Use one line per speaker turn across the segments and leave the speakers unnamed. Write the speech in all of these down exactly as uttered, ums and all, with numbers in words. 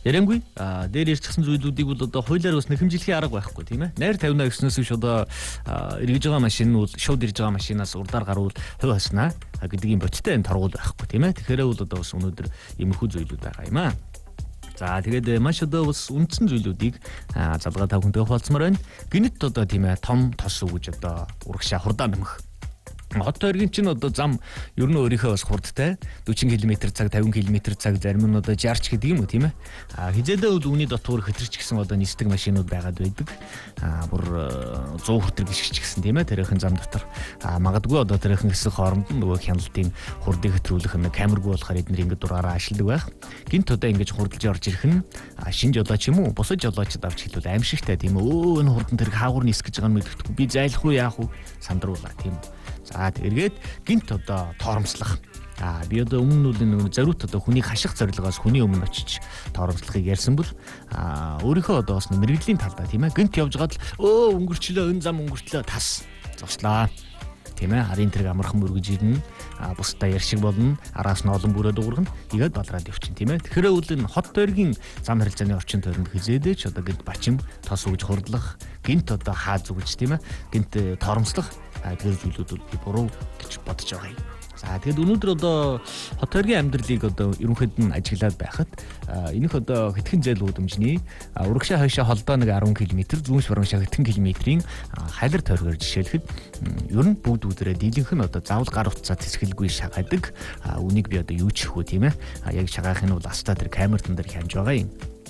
Ярангуй а дээр ирчихсэн зүйлүүдийг бол одоо хуулиар бас нэхэмжлэхийн арга байхгүй тийм ээ. Найр тавина гэснээс биш одоо эргэж байгаа машин нь шууд ирж байгаа машинаас урдаар гарвал хувь хаснаа гэдгийн боттой энэ торгуул байхгүй тийм ээ. Тэгэхээр бол одоо бас өнөөдөр иймэрхүү зүйлүүд байгаа юм аа. За тэгээд маш одоо бас үндсэн зүйлүүдийг залгаа тав хүнтэй хуваалцмаар байна. Гинэт одоо тийм ээ том тос үгэж одоо урагшаа хурдан нэмэх. Хот тойргийн чинь одоо зам ер нь өөрийнхөө бас хурдтай forty км цаг fifty км цаг зарим нь одоо sixty гэдэг юм уу тийм ээ. А хизээдээ бол үүний дотор хэтэрч гисэн одоо нисдэг машинууд байгаад байдаг. А бүр one hundred хүртэр гიშгч гисэн тийм ээ тэрхэн зам дотор. А магадгүй одоо тэрхэн хэсэг хооронд нь нөгөө хяналтын хурдыг хэтрүүлэх нэг камергүй болохоор эднэр ингэ дураараа ашигладаг байх. Гинт одоо ингэж хурдлж орж ирэх нь шинж жолооч юм уу? Бусад жолоочд авч хэлвэл аимшигтай тийм ээ. Өө энэ хурдан тэр хаагур нисэх гэж байгаа юм мэддэхгүй. Би зайлах уу яах уу? Сандруулаа тийм ээ. За тэргээд гинт одоо торомслох. А би одоо өмнө нь зориут одоо хүнийг хаших зорилгоос хүний өмнө очиж торомслохыг ярьсан бол а өөрийнхөө одоо бас мэрэгжлийн талдаа тийм ээ гинт явж гад өө өнгөрчлөө энэ зам өнгөрчлөө тас зогслоо. Тийм ээ харин тэрэг амархан мөргөж ирнэ. А бусдаа яршиг болно. Араас нь олон бүрээ дуургана. Тэгээд балраад явчихна тийм ээ. Тэгэхээр үл энэ хот тойргийн зам харилцааны орчин тойронд хизээдэж одоо гинт бачим тос үгж хурдлах гинт одоо хаа зүгж тийм ээ гинт торомслох тэр зүйлүүд буруу гэж бодож байгаа юм. За тэгээд өнөөдөр одоо хот тойргийн амьдралыг одоо ерөнхийд нь ажиглаад байхад энийх одоо хэдхэн зээл үүдэмжний урагшаа хойшоо холдоо нэг ten км зүүн шуургашаа хэдхэн километрийн хайлар тойргоор жишээлхэд ер нь бүгд бүгдээрээ дийлэнх нь одоо заавал гар утсаа тэсгэлгүй шагадаг. Үнийг би одоо юу ч хөө тийм ээ. Яг шагаахын бол астаа тэр камертан дээр хямж байгаа юм.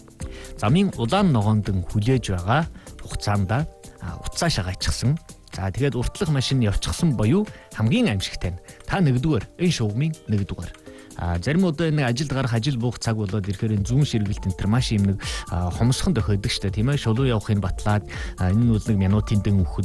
Замын улаан ногоонд хүлээж байгаа хугацаанд утсаа шагаачихсан. За тэгээд уртлах машин явчихсан боيو хамгийн аимшигтай нь та нэгдүгээр энэ шугамын нэгдүгээр. А зарим удаа нэг ажилд гарах ажил буух цаг болоод ирэхээр энэ зүүн ширгэлт энэ төр маш юм нэг хомсхон тохиодог штэ тийм ээ. Шулуу явахын батлаад энэ нь бол нэг минутын дэн өгөх